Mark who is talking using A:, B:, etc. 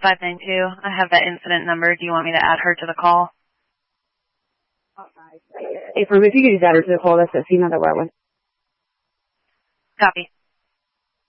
A: 592. I have that incident number. Do you want me to add her to the call?
B: If you could just add her to the call, that's the female that we're with.
A: Copy.